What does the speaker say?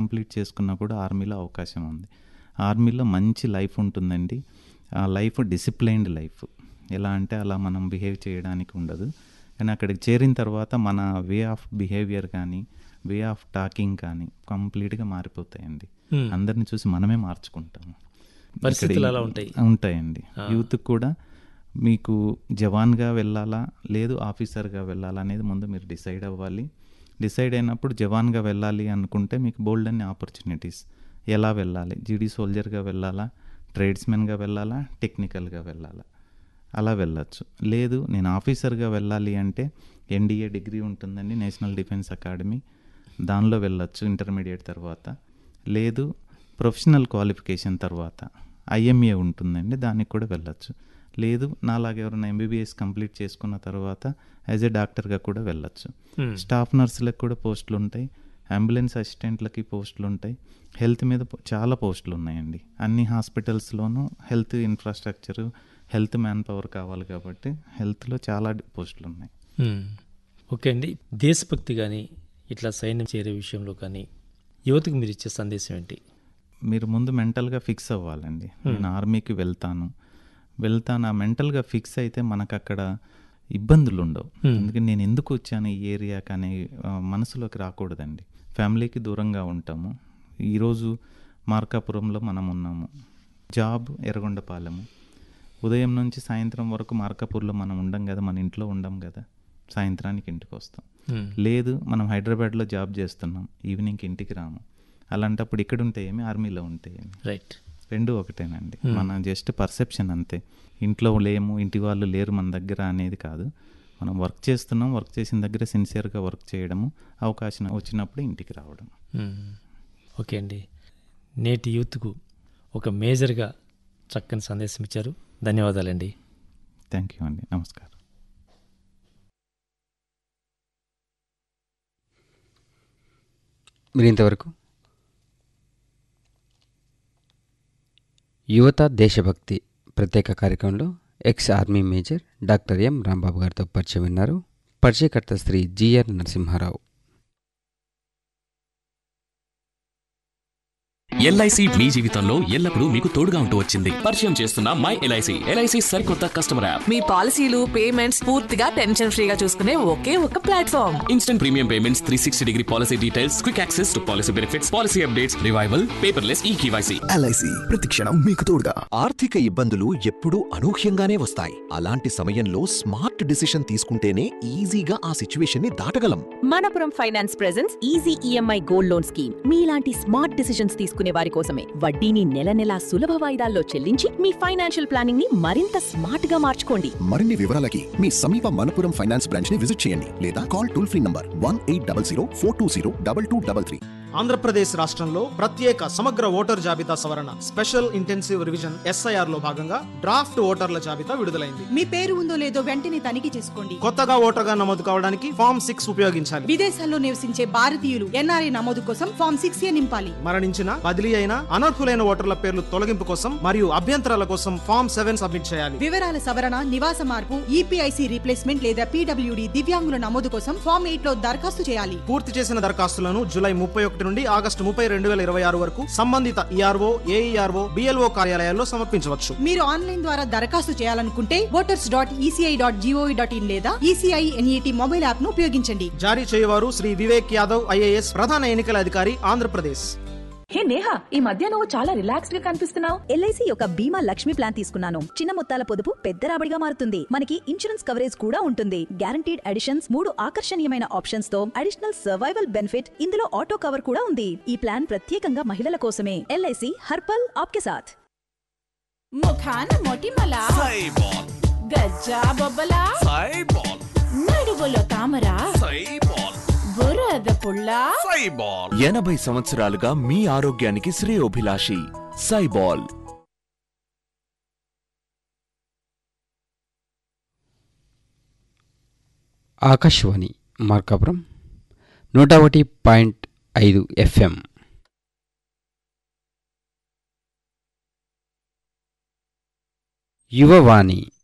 Complete చేసుకున్నా కూడా ఆర్మీలో అవకాశం ఉంది. ఆర్మీలో మంచి లైఫ్ ఉంటుందండి. ఆ లైఫ్ డిసిప్లైన్డ్ లైఫ్. ఎలా అంటే అలా మనం బిహేవ్ చేయడానికి ఉండదు. కానీ అక్కడికి చేరిన తర్వాత మన వే ఆఫ్ బిహేవియర్ కానీ వే ఆఫ్ టాకింగ్ కానీ కంప్లీట్గా మారిపోతాయండి. అందరిని చూసి మనమే మార్చుకుంటాము. పరిస్థితులు అలా ఉంటాయండి. యూత్కి కూడా మీకు జవాన్గా వెళ్ళాలా లేదు ఆఫీసర్గా వెళ్ళాలా అనేది ముందు మీరు డిసైడ్ అవ్వాలి. డిసైడ్ అయినప్పుడు జవాన్గా వెళ్ళాలి అనుకుంటే మీకు బోల్డ్ అన్ని ఆపర్చునిటీస్. ఎలా వెళ్ళాలి, జీడీ సోల్జర్గా వెళ్ళాలా, ట్రేడ్స్మెన్గా వెళ్ళాలా, టెక్నికల్గా వెళ్ళాలా, అలా వెళ్ళచ్చు. లేదు నేను ఆఫీసర్గా వెళ్ళాలి అంటే ఎన్డీఏ డిగ్రీ ఉంటుందండి, నేషనల్ డిఫెన్స్ అకాడమీ, దానిలో వెళ్ళచ్చు ఇంటర్మీడియట్ తర్వాత. లేదు ప్రొఫెషనల్ క్వాలిఫికేషన్ తర్వాత ఐఎంఏ ఉంటుందండి, దానికి కూడా వెళ్ళచ్చు. లేదు నాలాగా ఎవరైనా ఎంబీబీఎస్ కంప్లీట్ చేసుకున్న తర్వాత యాజ్ ఏ డాక్టర్గా కూడా వెళ్ళచ్చు. స్టాఫ్ నర్సులకు కూడా పోస్టులు ఉంటాయి, అంబులెన్స్ అసిస్టెంట్లకి పోస్టులు ఉంటాయి, హెల్త్ మీద చాలా పోస్టులు ఉన్నాయండి. అన్ని హాస్పిటల్స్లోనూ health infrastructure, health man power కావాలి కాబట్టి హెల్త్లో చాలా పోస్టులు ఉన్నాయి. ఓకే అండి, దేశభక్తి కానీ ఇట్లా సైన్యం చేరే విషయంలో కానీ యువతకు మీరు ఇచ్చే సందేశం ఏంటి? మీరు ముందు మెంటల్గా ఫిక్స్ అవ్వాలండి. నేను ఆర్మీకి వెళ్తాను ఆ మెంటల్గా ఫిక్స్ అయితే మనకు అక్కడ ఇబ్బందులు ఉండవు. అందుకని నేను ఎందుకు వచ్చాను ఈ ఏరియాకి అనే మనసులోకి రాకూడదండి. ఫ్యామిలీకి దూరంగా ఉంటాము. ఈరోజు మార్కాపురంలో మనం ఉన్నాము, జాబ్ ఎర్రగొండపాలెము. ఉదయం నుంచి సాయంత్రం వరకు మార్కాపూర్లో మనం ఉండం కదా, మన ఇంట్లో ఉండం కదా, సాయంత్రానికి ఇంటికి వస్తాం. లేదు మనం హైదరాబాద్లో జాబ్ చేస్తున్నాం, ఈవినింగ్కి ఇంటికి రాము. అలాంటప్పుడు ఇక్కడ ఉంటే ఏమి, ఆర్మీలో ఉంటే ఏమి, రైట్, రెండు ఒకటేనండి. మన జస్ట్ పర్సెప్షన్ అంతే. ఇంట్లో లేము, ఇంటి వాళ్ళు లేరు మన దగ్గర అనేది కాదు. మనం వర్క్ చేస్తున్నాం, వర్క్ చేసిన దగ్గర సిన్సియర్గా వర్క్ చేయడము, అవకాశం వచ్చినప్పుడు ఇంటికి రావడం. ఓకే అండి, నేటి యూత్కు ఒక మేజర్గా చక్కని సందేశం ఇచ్చారు. ధన్యవాదాలండి. థ్యాంక్ యూ అండి, నమస్కారం. మీరు ఇంతవరకు యువత దేశభక్తి ప్రత్యేక కార్యక్రమంలో ex army major doctor M Rambabu గారితో పరిచయం విన్నారు. పరిచయకర్త శ్రీ జిఆర్ నరసింహారావు. ఎల్ఐసి మీ జీవితంలో ఎల్లప్పుడూ మీకు తోడుగా ఉంటూ వచ్చింది. పరిచయం చేస్తున్న మై ఎల్ఐసి. ఎల్ఐసి సరికొత్త కస్టమర్ యాప్. మీ పాలసీలు పేమెంట్స్ పూర్తిగా టెన్షన్ ఫ్రీగా చూసుకునే ఒకే ఒక platform. Instant premium payments, 360 degree policy details, quick access to policy benefits, policy updates, revival, paperless eKYC. LIC ప్రతిక్షణం మీకు తోడుగా. ఆర్థిక ఇబ్బందులు ఎప్పుడూ అనూహ్యంగానే వస్తాయి. అలాంటి సమయంలో స్మార్ట్ డిసిషన్ తీసుకుంటేనే ఈజీగా ఆ సిచ్యువేషన్ ని దాటగలం. Manappuram finance presents easy EMI gold loan scheme. మీలాంటి స్మార్ట్ డిసిషన్స్ తీసుకునే వారి కోసమే. వడ్డీని నెల నెలా సులభ వాయిదాల్లో చెల్లించి మీ ఫైనాన్షియల్ ప్లానింగ్ ని మరింత స్మార్ట్ గా మార్చుకోండి. మరిన్ని వివరాలకి మీ సమీప మనపురం ఫైనాన్స్ బ్రాంచ్ ని విజిట్ చేయండి లేదా call toll free number 1800 420 2233. Andhra Pradesh రాష్ట్రంలో ప్రత్యేక సమగ్ర ఓటర్ జాబితా సవరణ స్పెషల్ ఇంటెన్సివ్ రివిజన్ SIR లో భాగంగా డ్రాఫ్ట్ ఓటర్ల జాబితా విడుదలైంది. మీ పేరు ఉందో లేదో వెంటనే తనిఖీ చేసుకోండి. కొత్తగా ఓటర్గా నమోదు కావడానికి ఫామ్ 6 ఉపయోగించాలి. విదేశాల్లో నివసించే భారతీయులు NRI నమోదు కోసం ఫామ్ 6A నింపాలి. మరణించిన, బదిలీ అయిన, అనర్హులైన ఓటర్ల పేర్లు తొలగింపు కోసం మరియు అభ్యంతరాల కోసం ఫామ్ 7 సబ్మిట్ చేయాలి. వివరాల సవరణ, నివాస మార్పు, EPIC రీప్లేస్మెంట్ లేదా PWD దివ్యాంగుల నమోదు కోసం ఫామ్ 8 లో దరఖాస్తు చేయాలి. పూర్తి చేసిన దరఖాస్తులను జూలై 31 నుండి ఆగస్టు 30, 2026 వరకు సంబంధిత ERO, AERO, BLO కార్యాలయాల్లో సమర్పించవచ్చు. మీరు ఆన్లైన్ ద్వారా దరఖాస్తు చేయాలనుకుంటే voters.eci.gov.in లేదా ECI NET మొబైల్ యాప్ ను ఉపయోగించండి. జారీ చేయవారు శ్రీ వివేక్ యాదవ్ IAS, ప్రధాన ఎన్నికల అధికారి, ఆంధ్రప్రదేశ్. హే నేహా, ఈ మధ్య నువ్వు చాలా రిలాక్స్డ్ గా కనిపిస్తున్నావు. ఎల్ఐసి యొక్క బీమా లక్ష్మి ప్లాన్ తీసుకున్నాను. చిన్న మొత్తాల పొదుపు పెద్ద రాబడిగా మారుతుంది. మనకి ఇన్సూరెన్స్ కవరేజ్ కూడా ఉంటుంది. గ్యారంటీడ్ అడిషన్స్, 3 ఆకర్షణీయమైన ఆప్షన్స్ తో అడిషనల్ సర్వైవల్ బెనిఫిట్. ఇందులో ఆటో కవర్ కూడా ఉంది. ఈ ప్లాన్ ప్రత్యేకంగా మహిళల కోసమే. ఎల్ఐసి హర్పల్ ఆప్కే సాథ్. ముఖాన మొటిమల, గజ్జా బొబ్బల, నడువులో తామర, బురద పుల్ల, 80 సంవత్సరాలుగా మీ ఆరోగ్యానికి శ్రేయోభిలాషి సైబాల్. ఆకాశవాణి మార్కాపురం 101.5 FM. యువవాణి